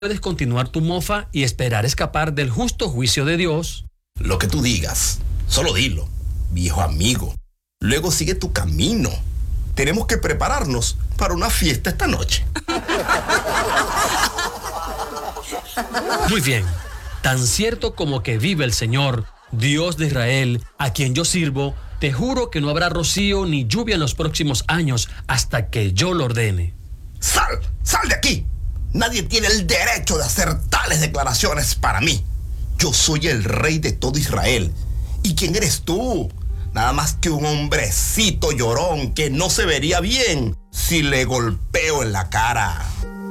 puedes continuar tu mofa y esperar escapar del justo juicio de Dios. Lo que tú digas, solo dilo, viejo amigo. Luego sigue tu camino. Tenemos que prepararnos para una fiesta esta noche. Muy bien. Tan cierto como que vive el Señor, Dios de Israel, a quien yo sirvo, te juro que no habrá rocío ni lluvia en los próximos años hasta que yo lo ordene. ¡Sal de aquí! Nadie tiene el derecho de hacer tales declaraciones para mí. Yo soy el rey de todo Israel. ¿Y quién eres tú? Nada más que un hombrecito llorón que no se vería bien si le golpeo en la cara.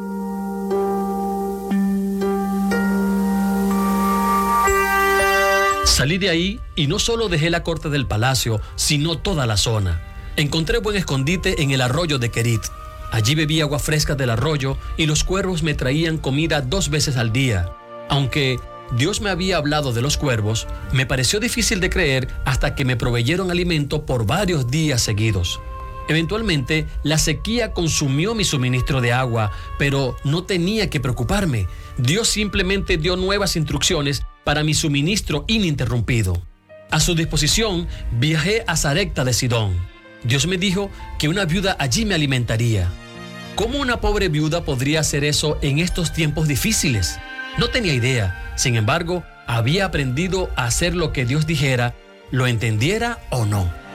Salí de ahí y no solo dejé la corte del palacio, sino toda la zona. Encontré buen escondite en el arroyo de Kerit. Allí bebí agua fresca del arroyo y los cuervos me traían comida 2 veces al día. Aunque Dios me había hablado de los cuervos, me pareció difícil de creer hasta que me proveyeron alimento por varios días seguidos. Eventualmente, la sequía consumió mi suministro de agua, pero no tenía que preocuparme. Dios simplemente dio nuevas instrucciones para mi suministro ininterrumpido. A su disposición, viajé a Sarepta de Sidón. Dios me dijo que una viuda allí me alimentaría. ¿Cómo una pobre viuda podría hacer eso en estos tiempos difíciles? No tenía idea. Sin embargo, había aprendido a hacer lo que Dios dijera, lo entendiera o no.